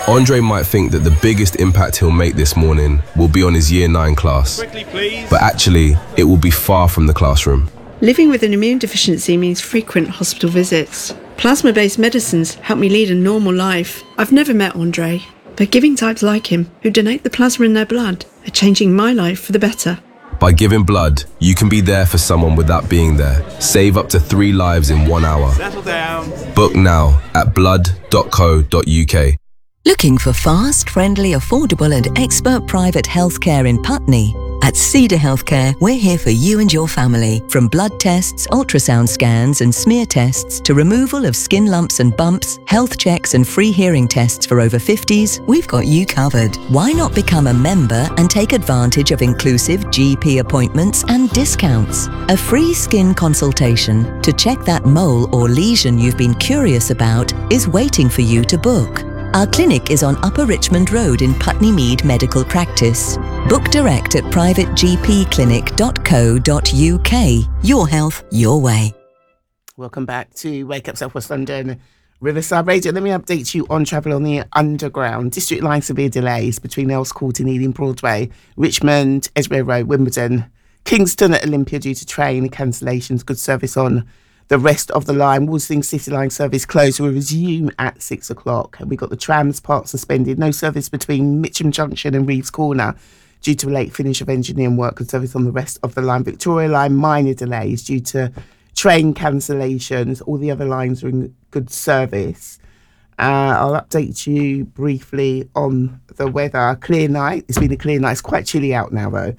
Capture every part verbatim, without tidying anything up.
Andre might think that the biggest impact he'll make this morning will be on his year nine class. Quickly, please. But actually, it will be far from the classroom. Living with an immune deficiency means frequent hospital visits. Plasma-based medicines help me lead a normal life. I've never met Andre, but giving types like him, who donate the plasma in their blood, are changing my life for the better. By giving blood, you can be there for someone without being there. Save up to three lives in one hour. Settle down. Book now at blood dot co dot U K. Looking for fast, friendly, affordable and expert private healthcare in Putney? At Cedar Healthcare, we're here for you and your family. From blood tests, ultrasound scans and smear tests to removal of skin lumps and bumps, health checks and free hearing tests for over fifties, we've got you covered. Why not become a member and take advantage of inclusive G P appointments and discounts? A free skin consultation to check that mole or lesion you've been curious about is waiting for you to book. Our clinic is on Upper Richmond Road in Putney Mead Medical Practice. Book direct at private g p clinic dot co dot U K. Your health, your way. Welcome back to Wake Up South West London, Riverside Radio. Let me update you on travel on the Underground. District line severe delays between Earls Court and Ealing Broadway, Richmond, Edgware Road, Wimbledon, Kingston at Olympia due to train cancellations. Good service on the rest of the line. Wolseley City Line service closed. Will resume at six o'clock. And we got the trams part suspended. No service between Mitcham Junction and Reeves Corner due to a late finish of engineering work. Good service on the rest of the line. Victoria Line minor delays due to train cancellations. All the other lines are in good service. Uh, I'll update you briefly on the weather. Clear night. It's been a clear night. It's quite chilly out now though.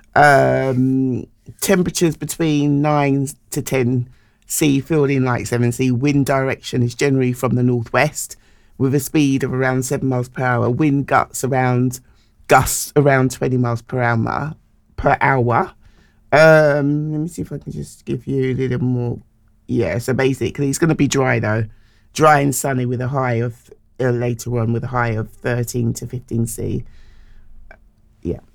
Um, temperatures between nine to ten C, feeling like seven C. Wind direction is generally from the northwest with a speed of around seven miles per hour. Wind gusts around gusts around twenty miles per hour per hour. Um, let me see if I can just give you a little more. Yeah, so basically it's going to be dry though, dry and sunny with a high of uh, later on with a high of thirteen to fifteen C. Yeah.